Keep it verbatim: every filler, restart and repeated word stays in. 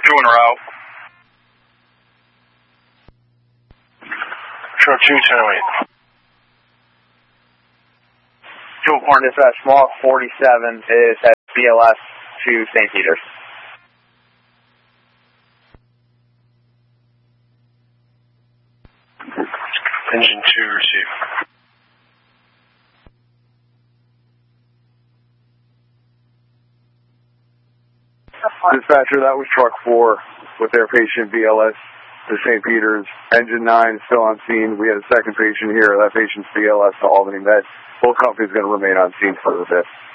Two en route. Truck two, ten oh eight. Two Horn Dispatch, Mark forty-seven is at B L S to Saint Peter's. Engine two, receive. Dispatcher, that was truck four with their patient B L S to Saint Peter's. Engine nine still on scene. We had a second patient here. That patient's B L S to Albany Med. Both companies going to remain on scene for a bit.